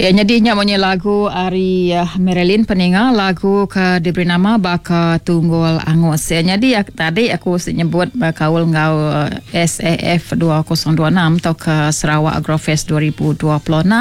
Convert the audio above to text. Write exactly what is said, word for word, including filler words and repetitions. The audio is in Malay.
Ya, jadi nya punya lagu Ari uh, Marilyn peninga lagu ke diberi nama Baka Tunggul Angus. Ya, jadi ya, tadi aku nyebut bakaul ngau uh, S A F dua nol dua enam atau ke Sarawak Agrofest dua ribu dua puluh enam.